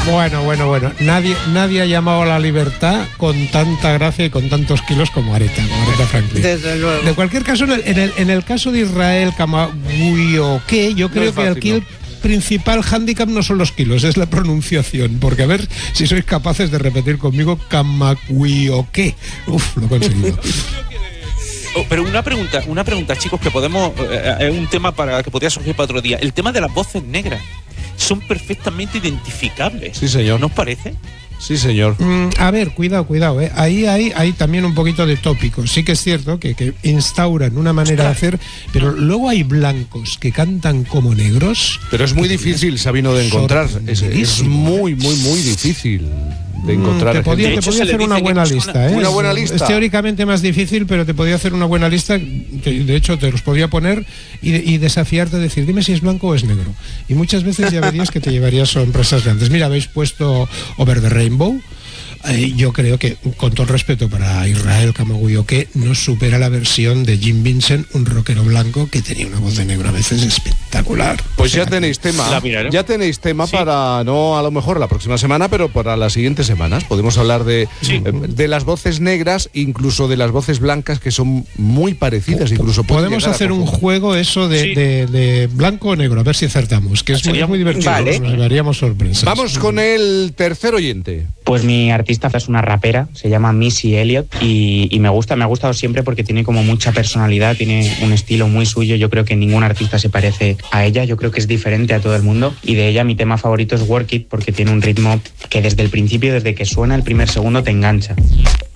Bueno. Nadie ha llamado a la libertad con tanta gracia y con tantos kilos como Aretha Franklin. Desde luego. De cualquier caso, en el caso de Israel Kamagüey-O-Que, yo creo que aquí el principal hándicap no son los kilos, es la pronunciación. Porque a ver si sois capaces de repetir conmigo Kamagüey-O-Que. Uf, lo he conseguido. Pero una pregunta, chicos, que podemos, es un tema que podría surgir para otro día. El tema de las voces negras son perfectamente identificables. Sí, señor. ¿No os parece? Sí, señor. A ver, cuidado. Ahí hay también un poquito de tópico. Sí que es cierto que instauran una manera de hacer, pero luego hay blancos que cantan como negros. Pero es muy difícil, Sabino, de encontrar. Es muy difícil de encontrar. Te podía hacer una buena lista, ¿eh? Una buena lista. Es teóricamente más difícil, pero te podía hacer una buena lista, que de hecho te los podía poner y desafiarte a decir, dime si es blanco o es negro. Y muchas veces ya verías que te llevarías sorpresas grandes. Mira, habéis puesto Over the Rainbow. Yo creo que, con todo el respeto para Israel Kamagüey-O-Que, no supera la versión de Jim Vincent, un rockero blanco que tenía una voz de negro a veces espectacular. Pues ya tenéis tema. Sí. Para, no a lo mejor la próxima semana, pero para las siguientes semanas. Podemos hablar de las voces negras, incluso de las voces blancas, que son muy parecidas. Incluso podemos hacer un juego de blanco o negro, a ver si acertamos, que es muy divertido. Vale. Nos daríamos sorpresas. Vamos con el tercer oyente. Pues mi artista es una rapera, se llama Missy Elliott y me ha gustado siempre porque tiene como mucha personalidad, tiene un estilo muy suyo. Yo creo que ningún artista se parece a ella, yo creo que es diferente a todo el mundo, y de ella mi tema favorito es Work It, porque tiene un ritmo que desde el principio, desde que suena el primer segundo, te engancha.